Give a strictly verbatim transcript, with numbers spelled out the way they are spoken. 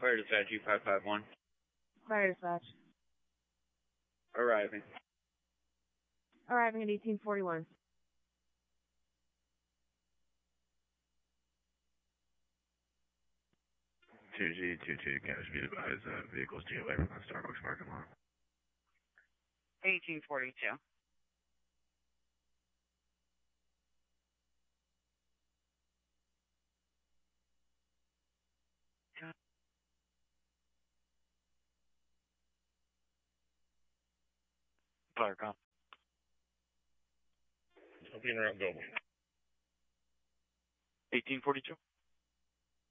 Fire dispatch, U five five one. Fire dispatch. Arriving. Arriving at eighteen forty-one. two G two two, Cash be advised, uh, vehicles stay away from the Starbucks parking lot. eighteen forty-two. Fire cop. Being around Goble. eighteen forty-two.